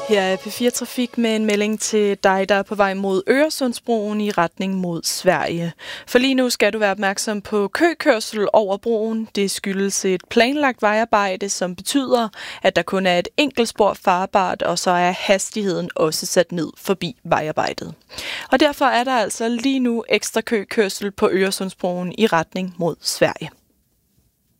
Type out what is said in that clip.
Her er P4 Trafik med en melding til dig, der er på vej mod Øresundsbroen i retning mod Sverige. For lige nu skal du være opmærksom på køkørsel over broen. Det skyldes et planlagt vejarbejde, som betyder, at der kun er et enkelt spor farbart, og så er hastigheden også sat ned forbi vejarbejdet. Og derfor er der altså lige nu ekstra køkørsel på Øresundsbroen i retning mod Sverige.